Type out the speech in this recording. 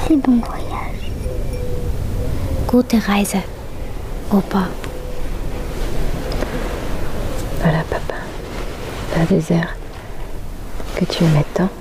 Merci, bon voyage. Gute Reise, Opa. Voilà, papa. Un désert que tu aimais tant.